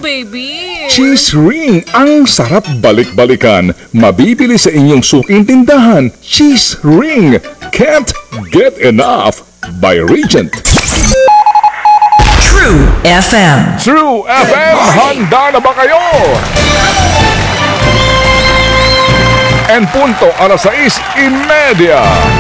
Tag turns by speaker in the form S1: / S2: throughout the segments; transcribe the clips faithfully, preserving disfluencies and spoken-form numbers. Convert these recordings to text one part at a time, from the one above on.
S1: baby.
S2: Cheese ring, ang sarap balik-balikan. Mabibili sa inyong suking tindahan. Cheese ring, can't get enough by Regent.
S3: True F M.
S2: True F M, handa na ba kayo? En punto, alas sais imedya.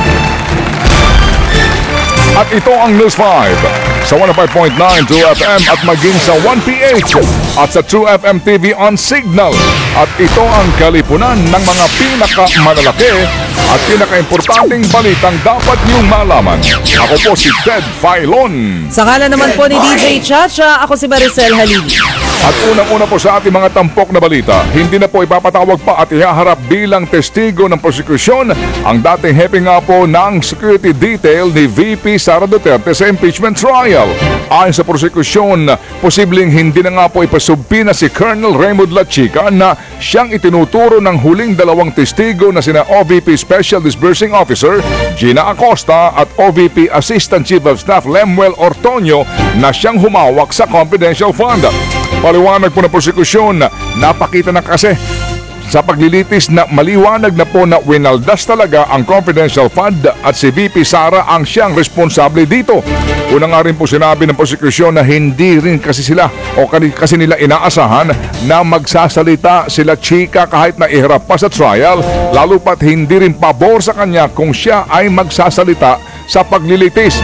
S2: At ito ang News five sa one oh five point nine True F M at maging sa one P H at sa True F M T V on Signal. At ito ang kalipunan ng mga pinakamalalaki at pinakaimportanteng balitang dapat niyong malaman. Ako po si Ted Filon.
S1: Sa ngalan naman po ni D J Chacha, ako si Maricel Halili.
S2: At unang-una po sa ating mga tampok na balita, hindi na po ipapatawag pa at ihaharap bilang testigo ng prosekusyon ang dating hepe nga po ng security detail ni V P Sara Duterte sa impeachment trial. Ayon sa prosekusyon, posibleng hindi na nga po ipasubpi na si Colonel Raymond Lachica na siyang itinuturo ng huling dalawang testigo na sina O V P Special Disbursing Officer Gina Acosta at O V P Assistant Chief of Staff Lemuel Ortonio na siyang humawak sa confidential fund. Paliwanag po ng prosekusyon, napakita na kasi sa paglilitis na maliwanag na po na winaldas talaga ang confidential fund at si V P Sara ang siyang responsable dito. Una nga rin po sinabi ng prosekusyon na hindi rin kasi sila o kasi nila inaasahan na magsasalita sila Chica kahit na iharap pa sa trial, lalo pat hindi rin pabor sa kanya kung siya ay magsasalita sa paglilitis.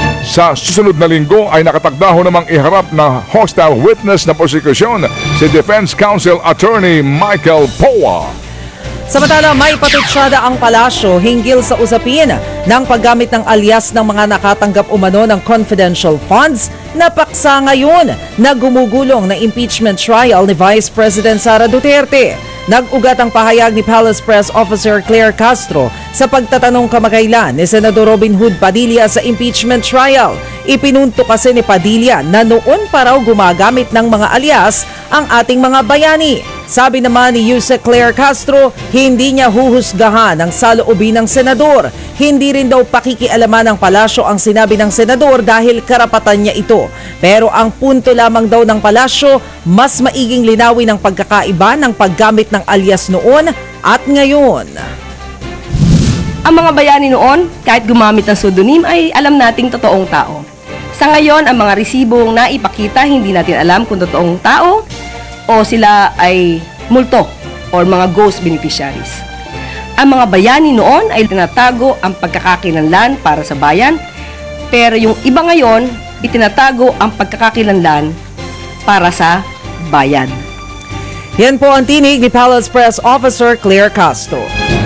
S2: Sa susunod na linggo ay nakatakdaho namang iharap na hostile witness na prosekusyon si Defense Counsel Attorney Michael Poa.
S1: Samantala, may patutsyada ang palasyo hinggil sa usapin ng paggamit ng alias ng mga nakatanggap umano ng confidential funds na paksa ngayon na gumugulong na impeachment trial ni Vice President Sara Duterte. Nag-ugat ang pahayag ni Palace Press Officer Claire Castro sa pagtatanong kamakailan ni Senador Robin Hood Padilla sa impeachment trial. Ipinunto kasi ni Padilla na noon pa raw gumagamit ng mga alias ang ating mga bayani. Sabi naman ni Yusek Claire Castro, hindi niya huhusgahan ang saloobin ng senador. Hindi rin daw pakikialaman ng palasyo ang sinabi ng senador dahil karapatan niya ito. Pero ang punto lamang daw ng palasyo, mas maiging linawin ang pagkakaiba ng paggamit ng alias noon at ngayon.
S4: Ang mga bayani noon, kahit gumamit ng pseudonym ay alam nating totoong tao. Sa ngayon, ang mga resibong naipakita, hindi natin alam kung totoong tao o sila ay multo or mga ghost beneficiaries. Ang mga bayani noon ay tinatago ang pagkakakilanlan para sa bayan, pero yung iba ngayon, itinatago ang pagkakakilanlan para sa bayan.
S1: Yan po ang tinig ni Palace Press Officer Claire Castro.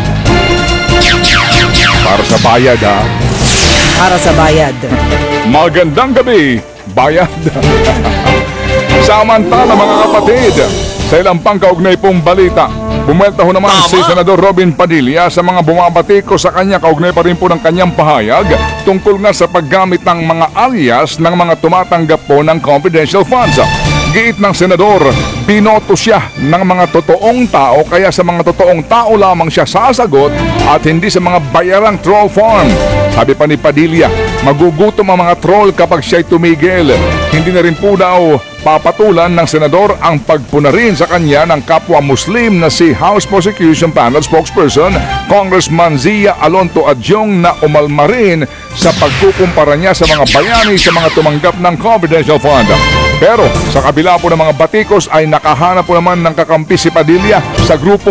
S2: Para sa bayad ha.
S1: Para sa bayad.
S2: Magandang gabi, bayad. Samantala mga kapatid, sa ilang pang kaugnay pong balita, bumelta ho naman Mama. si Senador Robin Padilla sa mga bumabati ko sa kanya kaugnay pa rin po ng kanyang pahayag tungkol nga sa paggamit ng mga alias ng mga tumatanggap po ng confidential funds. Giit ng senador, binoto siya ng mga totoong tao kaya sa mga totoong tao lamang siya sasagot at hindi sa mga bayarang troll farm. Sabi pa ni Padilla, magugutom ang mga troll kapag siya'y tumigil. Hindi na rin po daw papatulan ng senador ang pagpuna rin sa kanya ng kapwa Muslim na si House Prosecution Panel spokesperson Congressman Zia Alonto Adjong na umalma rin sa pagkukumpara niya sa mga bayani sa mga tumanggap ng confidential fund. Pero sa kabila po ng mga batikos ay nakahanap po naman ng kakampi si Padilla sa grupo